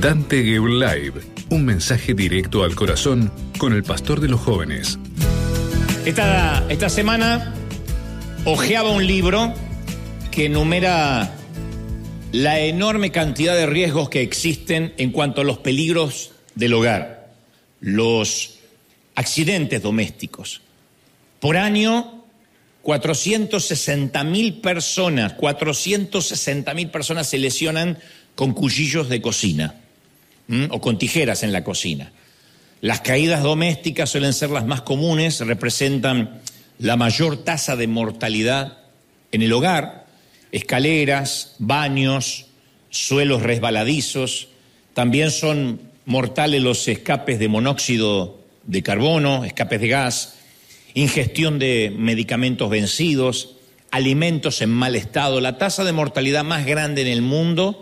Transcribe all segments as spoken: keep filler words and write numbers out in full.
Dante Gebel Live, un mensaje directo al corazón con el pastor de los jóvenes. Esta, esta semana hojeaba un libro que enumera la enorme cantidad de riesgos que existen en cuanto a los peligros del hogar, los accidentes domésticos. Por año, cuatrocientas sesenta mil personas, cuatrocientas sesenta mil personas se lesionan con cuchillos de cocina, ¿m? o con tijeras en la cocina. Las caídas domésticas suelen ser las más comunes, representan la mayor tasa de mortalidad en el hogar. Escaleras, baños, suelos resbaladizos. También son mortales los escapes de monóxido de carbono, escapes de gas, ingestión de medicamentos vencidos, alimentos en mal estado. La tasa de mortalidad más grande en el mundo,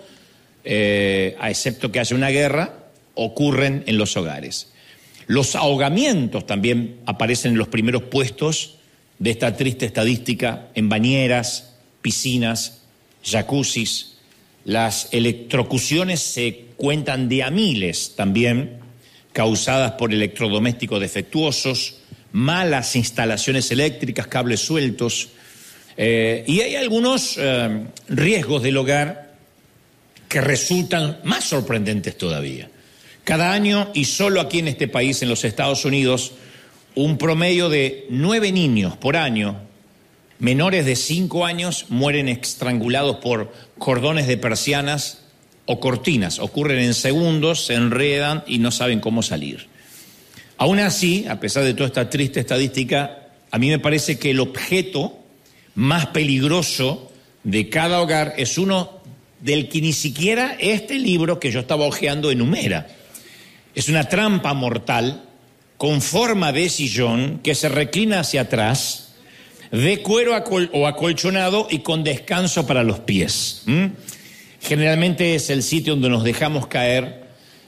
eh, a excepto que haya una guerra, ocurren en los hogares. Los ahogamientos también aparecen en los primeros puestos de esta triste estadística, en bañeras, piscinas, jacuzzis. Las electrocuciones se cuentan de a miles también, causadas por electrodomésticos defectuosos, malas instalaciones eléctricas, cables sueltos. Eh, y hay algunos eh, riesgos del hogar que resultan más sorprendentes todavía. Cada año, y solo aquí en este país, en los Estados Unidos, un promedio de nueve niños por año, menores de cinco años, mueren estrangulados por cordones de persianas o cortinas. Ocurren en segundos, se enredan y no saben cómo salir. Aún así, a pesar de toda esta triste estadística, a mí me parece que el objeto más peligroso de cada hogar es uno del que ni siquiera este libro que yo estaba hojeando enumera. Es una trampa mortal con forma de sillón que se reclina hacia atrás, de cuero acol- o acolchonado y con descanso para los pies. ¿Mm? Generalmente es el sitio donde nos dejamos caer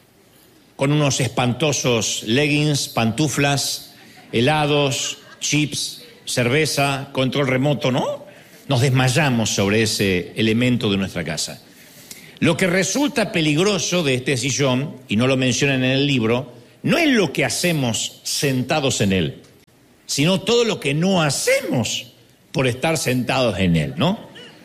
con unos espantosos leggings, pantuflas, helados, chips, cerveza, control remoto, ¿no? Nos desmayamos sobre ese elemento de nuestra casa. Lo que resulta peligroso de este sillón, y no lo mencionan en el libro, no es lo que hacemos sentados en él, sino todo lo que no hacemos por estar sentados en él, ¿no?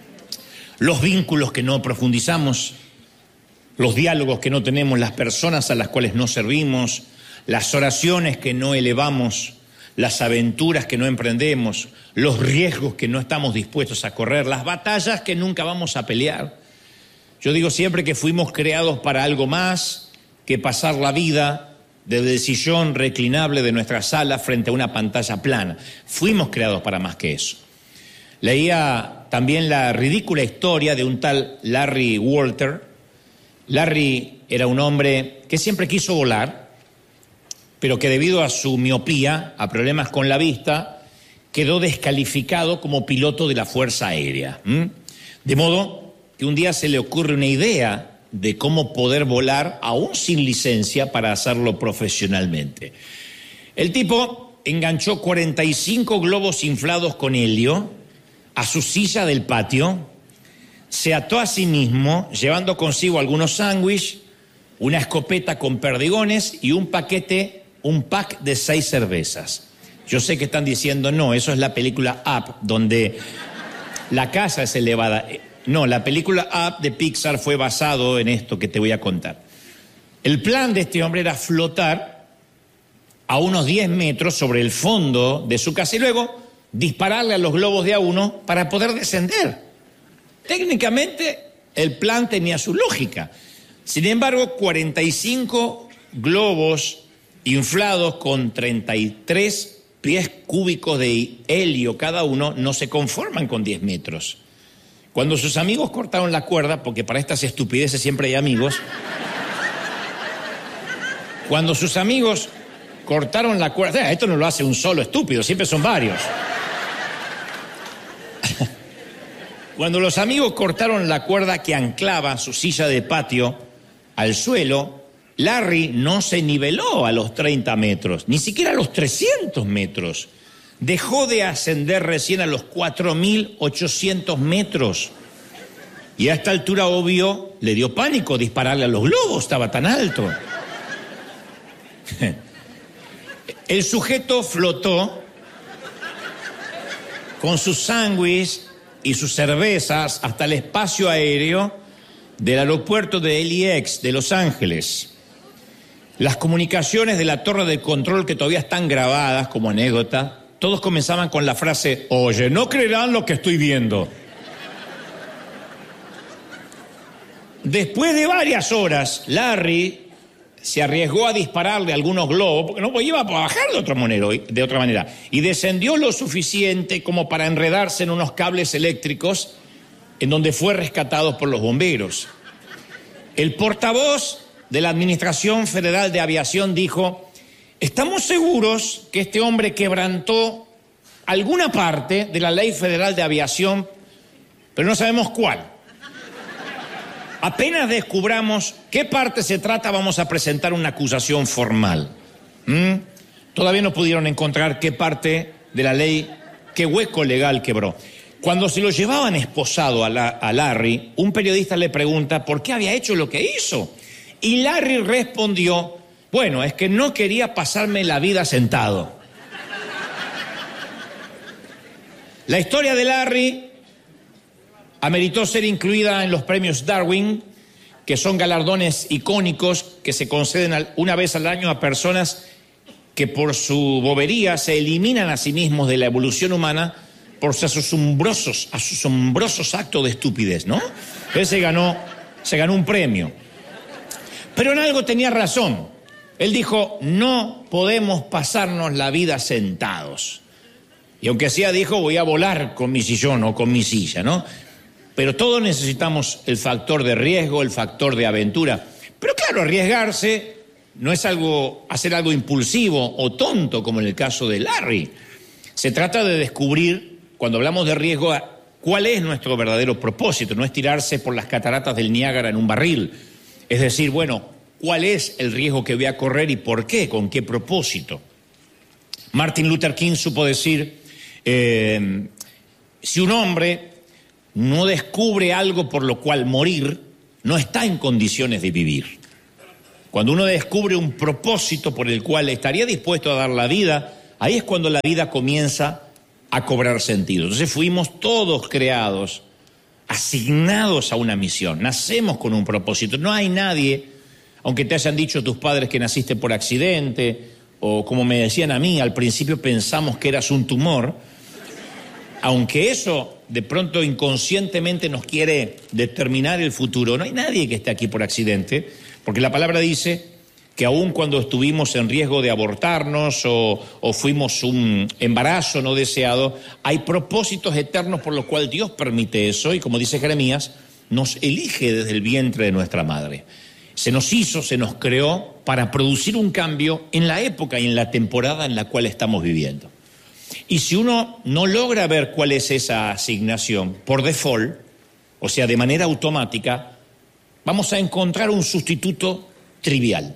Los vínculos que no profundizamos, los diálogos que no tenemos, las personas a las cuales no servimos, las oraciones que no elevamos, las aventuras que no emprendemos, los riesgos que no estamos dispuestos a correr, las batallas que nunca vamos a pelear. Yo digo siempre que fuimos creados para algo más que pasar la vida desde el sillón reclinable de nuestra sala frente a una pantalla plana. Fuimos creados para más que eso. Leía también la ridícula historia de un tal Larry Walter. Larry era un hombre que siempre quiso volar, pero que debido a su miopía, a problemas con la vista, quedó descalificado como piloto de la Fuerza Aérea. ¿Mm? De modo que un día se le ocurre una idea de cómo poder volar aún sin licencia para hacerlo profesionalmente. El tipo enganchó cuarenta y cinco globos inflados con helio a su silla del patio, se ató a sí mismo, llevando consigo algunos sándwiches, una escopeta con perdigones y un paquete, un pack de seis cervezas. Yo sé que están diciendo, no, eso es la película Up, donde la casa es elevada. No, la película Up de Pixar fue basado en esto que te voy a contar. El plan de este hombre era flotar a unos diez metros sobre el fondo de su casa y luego dispararle a los globos de a uno para poder descender. Técnicamente, el plan tenía su lógica. Sin embargo, cuarenta y cinco globos inflados con treinta y tres pies cúbicos de helio cada uno no se conforman con diez metros. Cuando sus amigos cortaron la cuerda, porque para estas estupideces siempre hay amigos, cuando sus amigos cortaron la cuerda, esto no lo hace un solo estúpido, siempre son varios. Cuando los amigos cortaron la cuerda que anclaba su silla de patio al suelo, Larry no se niveló a los treinta metros, ni siquiera a los trescientos metros. Dejó de ascender recién a los cuatro mil ochocientos metros. Y a esta altura, obvio, le dio pánico dispararle a los globos, estaba tan alto. El sujeto flotó con sus sándwiches y sus cervezas hasta el espacio aéreo del aeropuerto de L A X de Los Ángeles. Las comunicaciones de la torre de control, que todavía están grabadas como anécdota, todos comenzaban con la frase: oye, no creerán lo que estoy viendo. Después de varias horas, Larry se arriesgó a dispararle algunos globos, porque no iba a bajar de otra manera, de otra manera, y descendió lo suficiente como para enredarse en unos cables eléctricos, en donde fue rescatado por los bomberos. El portavoz de la Administración Federal de Aviación dijo: estamos seguros que este hombre quebrantó alguna parte de la Ley Federal de Aviación, pero no sabemos cuál. Apenas descubramos qué parte se trata, vamos a presentar una acusación formal. ¿Mm? Todavía no pudieron encontrar qué parte de la ley, qué hueco legal quebró. Cuando se lo llevaban esposado a, la, a Larry, un periodista le pregunta por qué había hecho lo que hizo. Y Larry respondió: bueno, es que no quería pasarme la vida sentado. La historia de Larry ameritó ser incluida en los premios Darwin, que son galardones icónicos que se conceden una vez al año a personas que por su bobería se eliminan a sí mismos de la evolución humana por sus asombrosos, asombrosos actos de estupidez, ¿no? Él se ganó, se ganó un premio. Pero en algo tenía razón. Él dijo: no podemos pasarnos la vida sentados. Y aunque sea, dijo, voy a volar con mi sillón o con mi silla, ¿no? Pero todos necesitamos el factor de riesgo, el factor de aventura. Pero claro, arriesgarse no es algo, hacer algo impulsivo o tonto, como en el caso de Larry. Se trata de descubrir, cuando hablamos de riesgo, cuál es nuestro verdadero propósito. No es tirarse por las cataratas del Niágara en un barril. Es decir, bueno, ¿cuál es el riesgo que voy a correr y por qué? ¿Con qué propósito? Martin Luther King supo decir, eh, si un hombre no descubre algo por lo cual morir, no está en condiciones de vivir. Cuando uno descubre un propósito por el cual estaría dispuesto a dar la vida, ahí es cuando la vida comienza a cobrar sentido. Entonces fuimos todos creados, asignados a una misión. Nacemos con un propósito. No hay nadie, aunque te hayan dicho tus padres que naciste por accidente, o como me decían a mí, al principio pensamos que eras un tumor, aunque eso de pronto inconscientemente nos quiere determinar el futuro, no hay nadie que esté aquí por accidente, porque la palabra dice que aun cuando estuvimos en riesgo de abortarnos o, o fuimos un embarazo no deseado, hay propósitos eternos por los cuales Dios permite eso, y como dice Jeremías, nos elige desde el vientre de nuestra madre. Se nos hizo, se nos creó para producir un cambio en la época y en la temporada en la cual estamos viviendo. Y si uno no logra ver cuál es esa asignación por default, o sea, de manera automática, vamos a encontrar un sustituto trivial.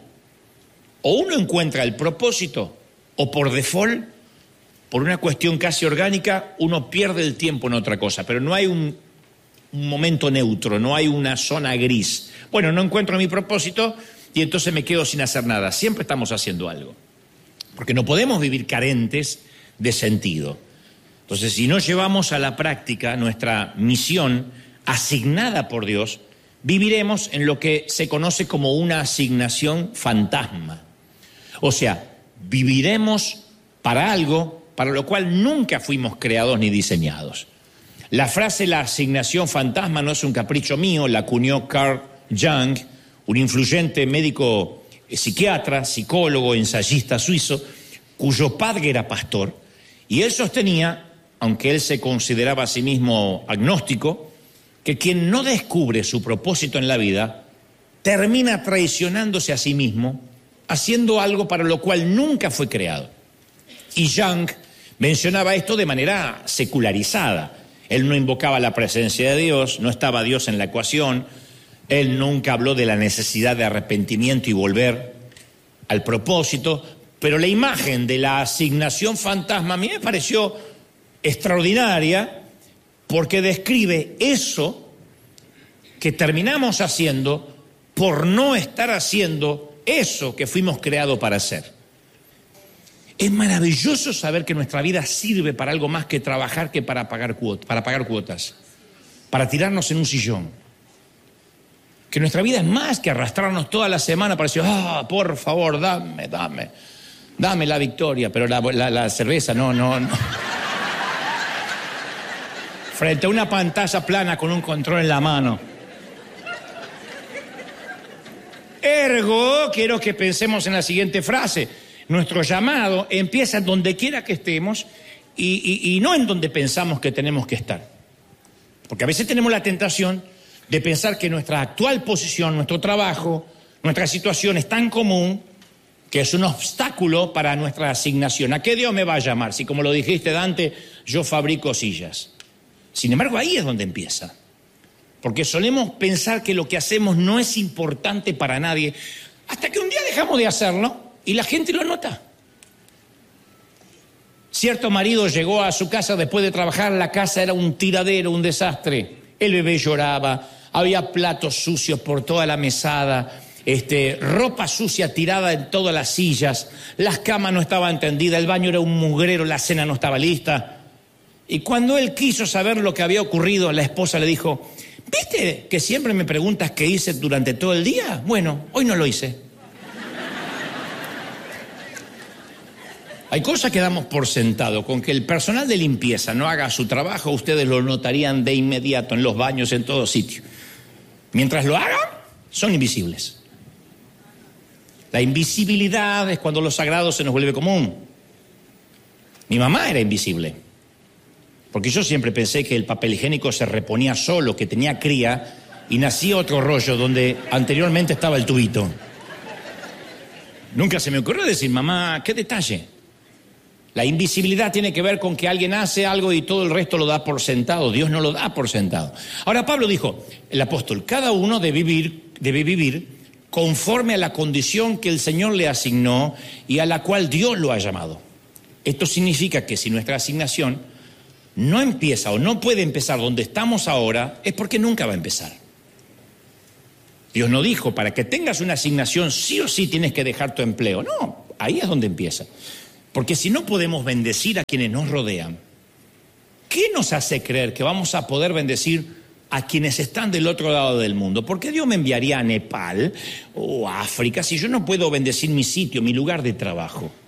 O uno encuentra el propósito, o por default, por una cuestión casi orgánica, uno pierde el tiempo en otra cosa. Pero no hay un, un momento neutro, no hay una zona gris. Bueno, no encuentro mi propósito y entonces me quedo sin hacer nada. Siempre estamos haciendo algo. Porque no podemos vivir carentes de sentido. Entonces, si no llevamos a la práctica nuestra misión asignada por Dios, viviremos en lo que se conoce como una asignación fantasma. O sea, viviremos para algo para lo cual nunca fuimos creados ni diseñados. La frase la asignación fantasma no es un capricho mío, la acuñó Carl Jung, un influyente médico psiquiatra, psicólogo, ensayista suizo, cuyo padre era pastor. Y él sostenía, aunque él se consideraba a sí mismo agnóstico, que quien no descubre su propósito en la vida termina traicionándose a sí mismo, haciendo algo para lo cual nunca fue creado. Y Jung mencionaba esto de manera secularizada. Él no invocaba la presencia de Dios, no estaba Dios en la ecuación, él nunca habló de la necesidad de arrepentimiento y volver al propósito. Pero la imagen de la asignación fantasma a mí me pareció extraordinaria porque describe eso que terminamos haciendo por no estar haciendo eso que fuimos creados para hacer. Es maravilloso saber que nuestra vida sirve para algo más que trabajar, que para pagar cuotas, para pagar cuotas, para tirarnos en un sillón. Que nuestra vida es más que arrastrarnos toda la semana para decir, ah, por favor, dame, dame, dame la victoria, pero la, la, la cerveza, no, no, no. Frente a una pantalla plana con un control en la mano. Ergo, quiero que pensemos en la siguiente frase. Nuestro llamado empieza en donde quiera que estemos y, y, y no en donde pensamos que tenemos que estar. Porque a veces tenemos la tentación de pensar que nuestra actual posición, nuestro trabajo, nuestra situación es tan común que es un obstáculo para nuestra asignación. ¿A qué Dios me va a llamar? Si, como lo dijiste, Dante, yo fabrico sillas. Sin embargo, ahí es donde empieza. Porque solemos pensar que lo que hacemos no es importante para nadie, hasta que un día dejamos de hacerlo y la gente lo nota. Cierto marido llegó a su casa después de trabajar, la casa era un tiradero, un desastre. El bebé lloraba, había platos sucios por toda la mesada, este, ropa sucia tirada en todas las sillas, las camas no estaban tendidas, el baño era un mugrero, la cena no estaba lista. Y cuando él quiso saber lo que había ocurrido, la esposa le dijo, ¿viste que siempre me preguntas qué hice durante todo el día? Bueno, hoy no lo hice. Hay cosas que damos por sentado. Con que el personal de limpieza no haga su trabajo, ustedes lo notarían de inmediato en los baños, en todo sitio. Mientras lo hagan, son invisibles. La invisibilidad es cuando lo sagrado se nos vuelve común. Mi mamá era invisible. Porque yo siempre pensé que el papel higiénico se reponía solo, que tenía cría, y nacía otro rollo donde anteriormente estaba el tubito. Nunca se me ocurrió decir, mamá, qué detalle. La invisibilidad tiene que ver con que alguien hace algo y todo el resto lo da por sentado. Dios no lo da por sentado. Ahora Pablo dijo, el apóstol, cada uno debe vivir, debe vivir conforme a la condición que el Señor le asignó y a la cual Dios lo ha llamado. Esto significa que si nuestra asignación no empieza o no puede empezar donde estamos ahora, es porque nunca va a empezar. Dios no dijo, para que tengas una asignación, sí o sí tienes que dejar tu empleo. No, ahí es donde empieza. Porque si no podemos bendecir a quienes nos rodean, ¿qué nos hace creer que vamos a poder bendecir a quienes están del otro lado del mundo? ¿Por qué Dios me enviaría a Nepal o a África si yo no puedo bendecir mi sitio, mi lugar de trabajo?